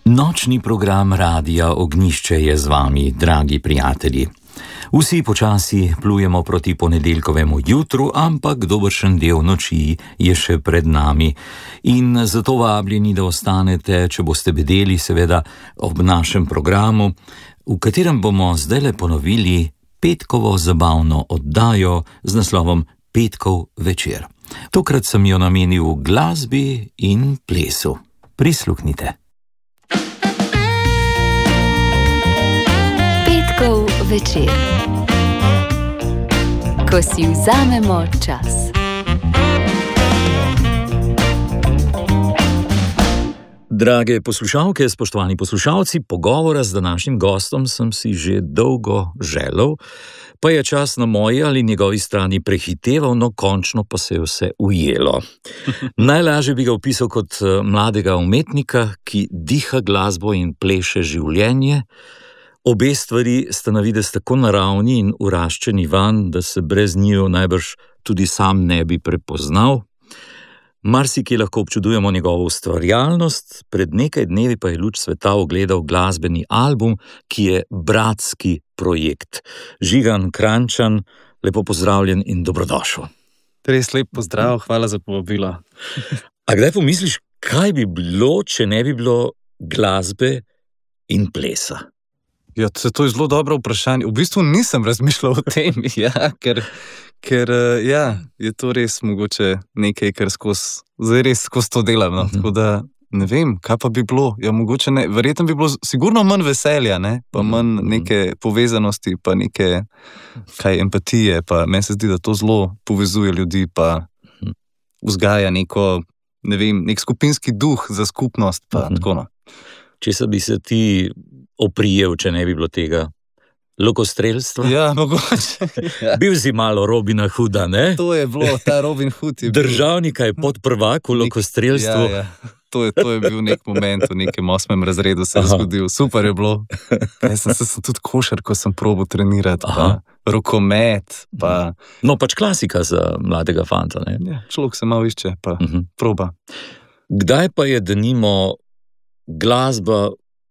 Nočni program Radia Ognjišče je z vami, dragi prijatelji. Vsi počasi plujemo proti ponedeljkovemu jutru, ampak dobršen del noči je še pred nami. In zato vabljeni, da ostanete, če boste bedeli, seveda, ob našem programu, v katerem bomo zdajle ponovili petkovo zabavno oddajo z naslovom Petkov večer. Tokrat sem jo namenil glasbi in plesu. Prisluhnite. Petkov večer, ko si vzamemo čas. Drage poslušalke, spoštovani poslušalci, pogovora z današnjim gostom sem si že dolgo želel, pa je čas na moji ali njegovi strani prehiteval, no končno pa se je vse ujelo. Najlažje bi ga opisal kot mladega umetnika, ki diha glasbo in pleše življenje. Obe stvari sta na videz tako naravni in uraščeni vanj, da se brez njiju najbrž tudi sam ne bi prepoznal. Marsikje lahko občudujemo njegovo ustvarjalnost, pred nekaj dnevi pa je luč sveta ugledal glasbeni album, ki je bratski projekt. Žigan Krajnčan, lepo pozdravljen in dobrodošel. Res lep pozdrav, hvala za povabilo. A kdaj pomisliš, kaj bi bilo, če ne bi bilo glasbe in plesa? Ja, to je zelo dobro vprašanje. V bistvu nisem razmišljal o tem, ja, ker je to res mogoče nekaj, kar res skozi to delam. No. Tako da ne vem, kaj pa bi bilo. Ja, mogoče ne, verjetno bi bilo sigurno manj veselja, ne? Pa manj neke povezanosti, pa neke empatije, pa meni se zdi, da to zelo povezuje ljudi, pa vzgaja neko, ne vem, nek skupinski duh za skupnost, pa tako no. Česa bi se ti oprijel, če ne bi bilo tega? Lokostrelstva? Ja, mogoče. Ja. Bil si malo Robina Hooda, ne? To je bilo, ta Robin Hood je bil. Državnika je podprvak v lokostrelstvu. Ja. To je bil nek moment, v nekem 8. razredu se je zgodil. Super je bilo. Jaz sem tudi košarko sem probal trenirati, pa rokomet, pa... No, pač klasika za mladega fanta, ne? Ja, človek se malo išče, pa proba. Kdaj pa je denimo glasba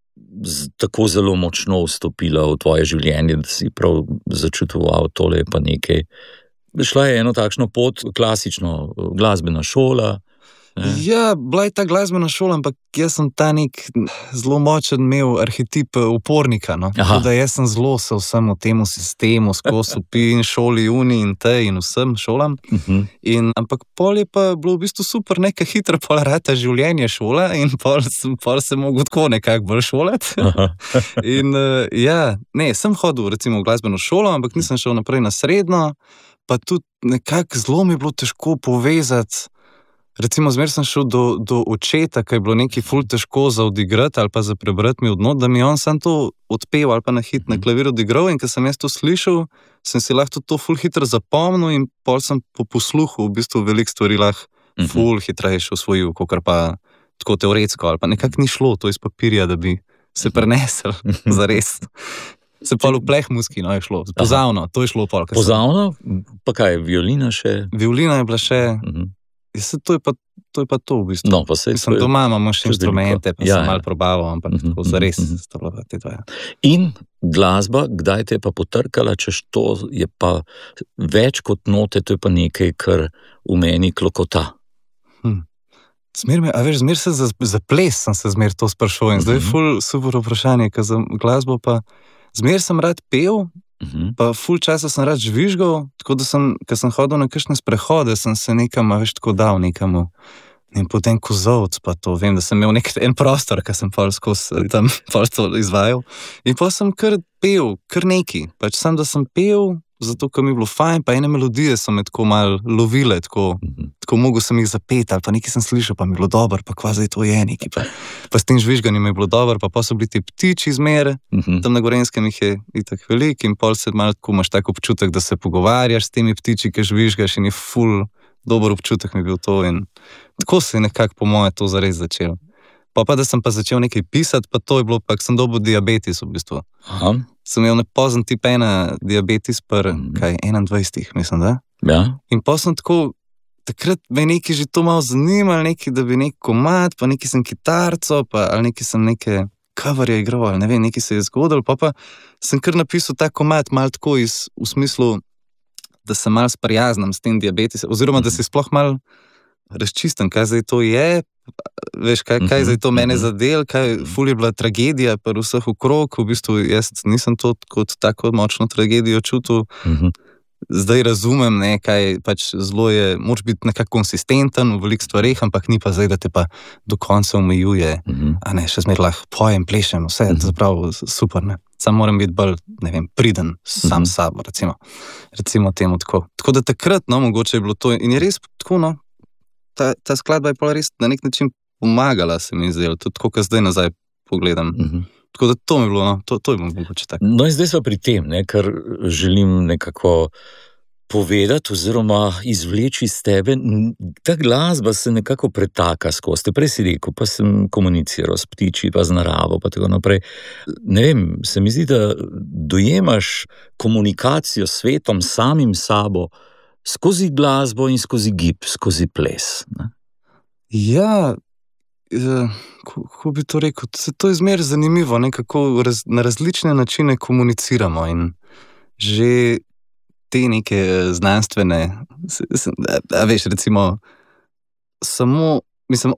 tako zelo močno vstopila v tvoje življenje, da si prav začutil, tole je pa nekaj. Šla je eno takšno pot, klasično glasbena šola. Ja, bila je ta glasbena šola, ampak jaz sem ta nek zelo močen imel arhetip upornika, no. Tako da jaz sem zelo se vsem v tem sistemu, skozi in šoli, uni in tej in vsem šolam. Ampak pol je pa bilo v bistvu super, neka hitra pol rata življenje šola in pol se mogel tako nekako bolj šolati. Sem hodil recimo v glasbeno šolo, ampak nisem šel naprej na srednjo, pa tudi nekako zelo mi je bilo težko povezati. Recimo, zmer sem šel do očeta, kaj je bilo nekaj ful težko za odigrati ali pa za prebrati mi odnot, da mi on sam to odpeval ali pa na hit na klavir odigral in ko sem jaz to slišal, sem si lahko to ful hitro zapomnil in pol sem po posluhu v bistvu veliko stvari lahko ful hitrejše usvojil, kakor pa tako teoretsko ali pa nekako ni šlo to iz papirja, da bi se prenesel zares. Se pa v pleh muski, no je šlo. Pozavno, to je šlo pol. Pozavno? Pa kaj, violina še? Violina je bila še... To je pa to v bistvu. No, pa sem doma, imamo še instrumente, pa sem malo probaval, ampak tako zares sta bila te dva. In glasba, kdaj te je pa potrkala, češ to je pa več kot note, to je pa nekaj, kar v meni klokota. Zmer se za ples sem se zmer to sprašal in zdaj je ful super vprašanje, ker za glasbo pa zmer sem rad pel, pa ful časa sem rad žvižgal, tako da ko sem hodil na kakšne sprehode, sem se nekam, tako dal nekam, in potem kozovc, pa to vem, da sem imel en prostor, ko sem pol skozi tam pol to izvajal, in pa sem kar pel, kar neki, pač sem, da sem pel, zato, ker mi je bilo fajn, pa ene melodije so me tako malo lovile, tako mogel sem jih zapeti, ali pa nekaj sem slišal, pa mi je bilo dobro, pa kva zdaj to je nekaj, pa s tem žvižganjem mi je bilo dobro, pa so bili ti ptiči zmere, tam na Gorenskem jih je itak velik in pol se malo tako imaš tak občutek, da se pogovarjaš s temi ptiči, ki žvižgaš in je ful dober občutek mi je bil to in tako se je nekako po moje to zares začelo. Pa da sem pa začel nekaj pisati, pa to je bilo, pa sem dobil diabetes v bistvu. Sem imel pozen tip 1 diabetes 21, mislim, da? Ja. In pa sem tako takrat me je nekaj že to malo zanimalo, nekaj, da bi nek komad, pa nekaj sem kitarco, ali nekaj sem neke coverje igral, ali ne vem, nekaj se je zgodilo, pa sem kar napisal ta komad malo tako v smislu, da se malo sprijaznim s tem diabetesom, oziroma da se sploh malo razčistim, kaj zdaj to je, veš, kaj zdaj to mene zadel, kaj ful je bila tragedija pri vseh okrog, v bistvu jaz nisem to kot tako močno tragedijo čutil, zdaj razumem, ne, kaj pač zelo je, moraš biti nekako konsistenten v veliko stvareh, ampak ni pa zdaj, da te pa do konca omejuje, a ne, še zmer lahko pojem, plešem, vse je zapravo super, ne. Sam moram biti bolj, ne vem, priden sam sabo, recimo temu tako. Tako da takrat, no, mogoče je bilo to, in je res tako, no, ta skladba je pa res na nek način pomagala, se mi zdelo, tudi tako, ko zdaj nazaj pogledam. Tako da to mi je bilo, no, to je bilo mogoče tako. No in zdaj smo pri tem, ne, kar želim nekako povedati oziroma izvleči iz tebe. Ta glasba se nekako pretaka skozi. Prej si rekel, pa sem komuniciral s ptiči, pa z naravo, pa tako naprej. Ne vem, se mi zdi, da dojemaš komunikacijo s svetom, samim sabo, skozi glasbo in skozi gib, skozi ples. Ne? Ja, kako bi to rekel, to je zmer zanimivo, kako na različne načine komuniciramo in že te neke znanstvene, veš, recimo, samo, mislim,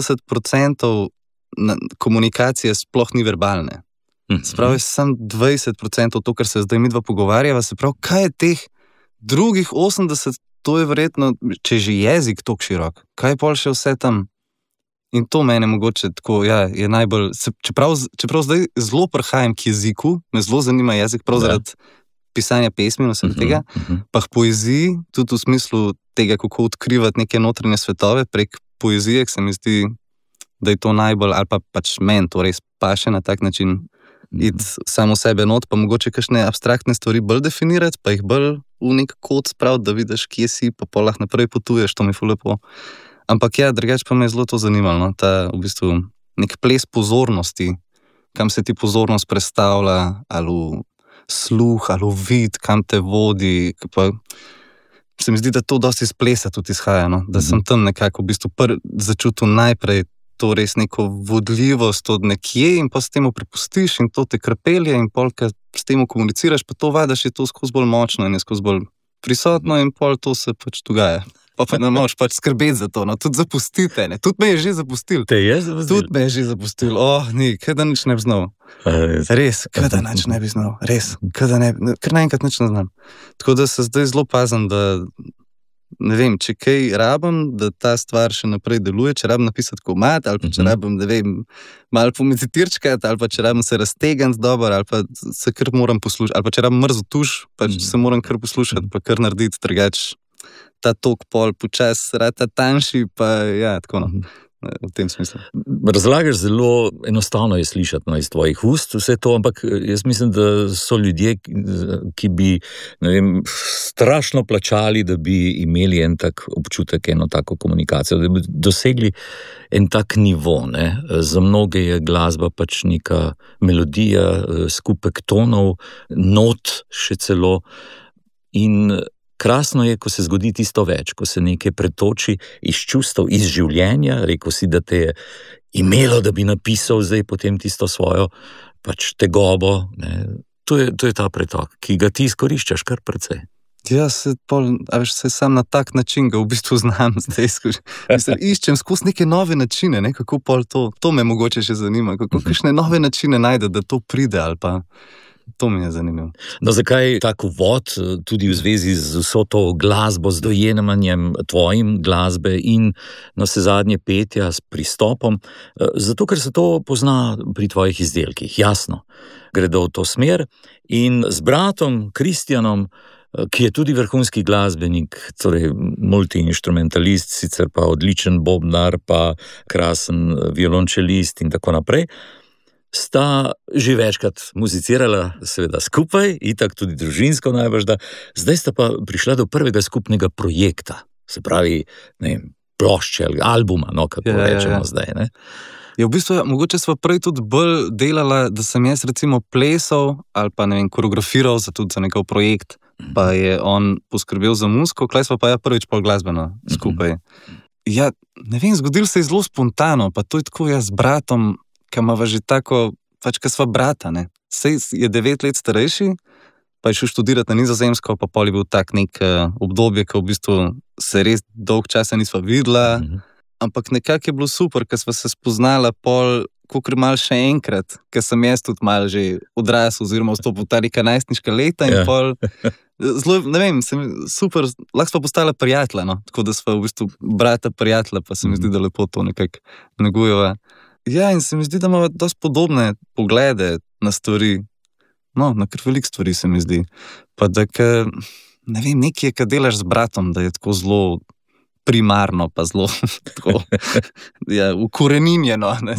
80% komunikacije sploh ni verbalne. Se pravi, samo 20% to, kar se zdaj midva pogovarjava, se pravi, kaj je teh drugih 80%, to je verjetno, če je že jezik toliko širok, kaj je pol še vse tam? In to mene mogoče tako, ja, je najbolj, čeprav zdaj zelo prihajam k jeziku, me zelo zanima jezik, prav zaradi pisanja pesmi in vsega tega, pa k poeziji, tudi v smislu tega, kako odkrivati neke notranje svetove prek poezije, se mi zdi, da je to najbolj, ali pa pač meni to res paše na tak način, iti samo sebe not, pa mogoče kakšne abstraktne stvari bolj definirati, pa jih bolj v nek kod spraviti, da vidiš, kje si, pa polah naprej potuješ, to mi je ful lepo. Ampak ja, drugače pa me je zelo to zanimalo, no? Ta v bistvu nek ples pozornosti, kam se ti pozornost predstavlja, ali v sluh, ali v vid, kam te vodi, pa se mi zdi, da to dosti iz plesa tudi izhaja, no? Da sem tam nekako v bistvu začutil najprej to res neko vodljivost od nekje in pa s temu prepustiš in to te krpelje in pol, kad s temu komuniciraš, pa to vadaš, je to skozi bolj močno in je skozi bolj prisotno in pol to se pač dogaja. Pa ne moraš pač skrbeti za to, no, tudi zapustite, ne, tudi me je že zapustil. Te je zapustil? Tudi me je že zapustil, kaj da nič ne bi znal. Res, kaj da nič ne bi znal, res, kaj naenkrat nič ne znam. Tako da se zdaj zelo pazim, da ne vem, če kaj rabim, da ta stvar še naprej deluje, če rabim napisati komad, ali pa če rabim, da vem, malo pomeditirčkati, ali pa če rabim se raztegniti dobro, ali pa se kar moram poslušati, ali pa če rabim mrzo tuš, pa se moram kar poslušati, pa kar narediti, drugače ta tok pol počas, rata tanjši, pa ja, tako no, v tem smislu. Razlagaš zelo enostavno je slišati, no, iz tvojih ust vse to, ampak jaz mislim, da so ljudje, ki bi, ne vem, strašno plačali, da bi imeli en tak občutek, eno tako komunikacijo, da bi dosegli en tak nivo, ne. Za mnoge je glasba pač neka melodija, skupek tonov, not še celo in krasno je, ko se zgodi tisto več, ko se nekaj pretoči iz čustev, iz življenja, rekel si, da te je imelo, da bi napisal zdaj potem tisto svojo pač tegobo, ne. To je ta pretok, ki ga ti izkoriščaš kar precej. Ja, se sam na tak način ga v bistvu znam zdaj mislim, iščem skozi neke nove načine, ne, kako pol to me mogoče še zanima, kako kakšne nove načine najde, da to pride, ali pa to mi je zanimivo. No, zakaj tak uvod tudi v zvezi z vso to glasbo, z dojemanjem tvojim glasbe in na vse zadnje petja s pristopom? Zato, ker se to pozna pri tvojih izdelkih, jasno. Gredo v to smer in z bratom Kristjanom, ki je tudi vrhunski glasbenik, torej multiinstrumentalist, sicer pa odličen bobnar, pa krasen violončelist in tako naprej, sta že večkrat muzicirala seveda skupaj, itak tudi družinsko najbrž, zdaj sta pa prišla do prvega skupnega projekta, se pravi, ne vem, plošče ali albuma, no, kako rečemo zdaj, ne. Ja, v bistvu, mogoče sva prej tudi bolj delala, da sem jaz recimo plesal ali pa, ne vem, koreografiral tudi za nekaj projekt, pa je on poskrbel za muziko, klej smo pa prvič pol glasbeno skupaj. Ja, ne vem, zgodilo se je zelo spontano, pa to je tako jaz z bratom, ki imava že tako, pač ka sva brata, ne. Sej je 9 let starejši, pa je šel študirati na Nizozemsko, pa pol je bil tak nek obdobje, ko v bistvu se res dolg časa nisva videla, ampak nekako je bilo super, ker sva se spoznala pol, kakor malo še enkrat, ker sem jaz tudi malo že odrasel, oziroma vstopil ta neka najstniška leta in pol, zelo, ne vem, super, lahko sva postala prijatelja, no, tako da sva v bistvu brata prijatelja, pa se mi zdi, da lepo to nekako negujeva. Ja, in se mi zdi, da imamo dosti podobne poglede na stvari, no, na kar veliko stvari se mi zdi, pa da, ne vem, nekaj je, kad delaš z bratom, da je tako zelo primarno, pa zelo tako, ja, ukoreninjeno, ne,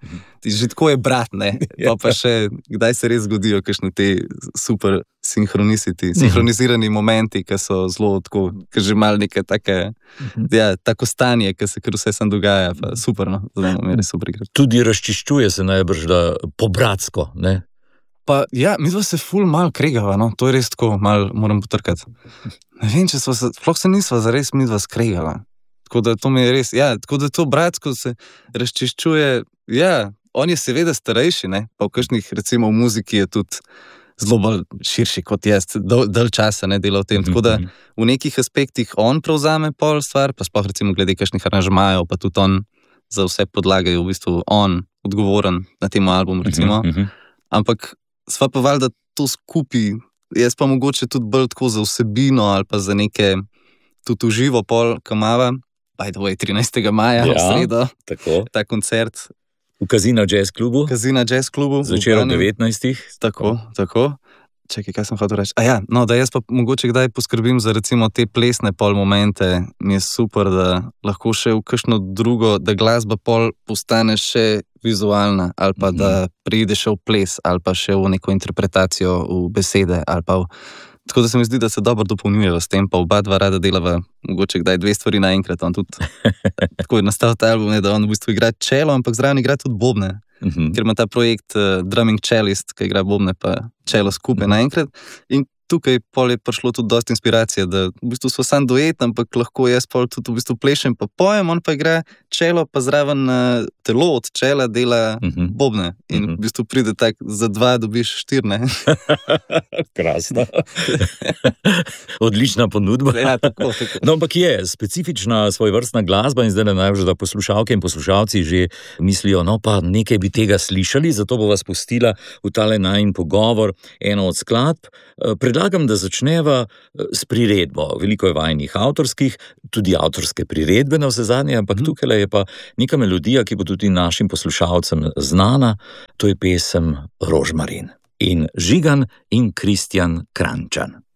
že tako je brat, ne, pa še, kdaj se res zgodijo kakšne te super sinhronizirani momenti, ki so zelo tako, ki že malo neke take, ja, tako stanje, ki se kar vse sam dogaja, pa super, no, zdaj mi je res super igrati. Tudi razčiščuje se najbrž, da po bratsko, ne? Pa ja, midva se ful malo kregava, no, to je res tako, malo moram potrkati. Ne vem, če sploh se nisva zares midva skregala. Tako da to mi je res, ja, tako da to bratsko se razčiščuje, ja, on je seveda starejši, ne, pa v kakšnih, recimo v muziki je tudi zelo bolj širši kot jaz, dalj časa ne dela v tem, tako da v nekih aspektih on prevzame pol stvar, pa sploh recimo glede kakšnih aranžmajev, pa tudi on za vse podlage je v bistvu on odgovoren na tem albumu, recimo, ampak sva pa valjda to skupaj, jaz pa mogoče tudi bolj tako za vsebino ali pa za neke tudi uživo pol, kamava, by the way, 13. maja, v sredo, tako. Ta koncert. V Casino Jazz klubu? Casino Jazz klubu. Zvečer ob 19. Tako. Čekaj, kaj sem hotel reči? No, da jaz pa mogoče kdaj poskrbim za recimo te plesne pol momente, mi je super, da lahko še v kakšno drugo, da glasba pol postane še vizualna, ali pa da pride še v ples, ali pa še v neko interpretacijo v besede, ali pa tako da se mi zdi, da se dobro dopolnjujeva s tem, pa oba dva rada delava mogoče kdaj 2 stvari naenkrat, on tudi tako je nastal ta album, da on v bistvu igra čelo, ampak zraven igra tudi bobne. Ker ima ta projekt Drumming Cellist, ki igra bobne pa čelo skupaj naenkrat. In tukaj pol je prišlo tudi dosti inspiracije, da v bistvu so sam duet, ampak lahko jaz pol tudi v bistvu plešem pa pojem, on pa igra čelo, pa zraven telo od čela dela bobne. In v bistvu pride tak, za 2 dobiš 4, ne? Krasno. Odlična ponudba. Ja, tako. No, ampak je specifična svojvrstna glasba in zdaj najbolj, da poslušalke in poslušalci že mislijo, no pa nekaj bi tega slišali, zato bo vas pustila v tale najin pogovor eno od skladb. Predlagam, da začneva s priredbo. Veliko je vajnih avtorskih, tudi avtorske priredbe na vse zadnje, ampak tukaj je pa neka melodija, ki bo tudi našim poslušalcem znana. To je pesem Rožmarin in Žigan in Kristjan Kranjčan.